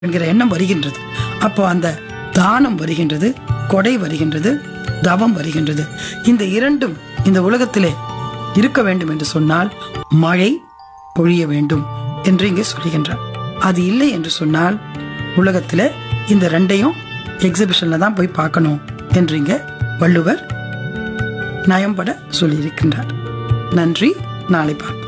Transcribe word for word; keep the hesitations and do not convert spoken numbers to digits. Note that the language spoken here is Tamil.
என்கிற எண்ணம் வருகின்றது. அப்போ அந்த தானம் வருகின்றது, கொடை வருகின்றது, தவம் வருகின்றது. இந்த இரண்டும் இந்த உலகத்திலே இருக்க வேண்டும் என்று சொன்னால் மழை பொழிய வேண்டும் என்று இங்கே சொல்லுகின்றார். அது இல்லை என்று சொன்னால் உலகத்திலே இந்த ரெண்டையும் எக்ஸிபிஷன்ல தான் போய் பார்க்கணும் என்று இங்க வள்ளுவர் நயம்பட சொல்லியிருக்கின்றார். நன்றி. நாளை பார்ப்போம்.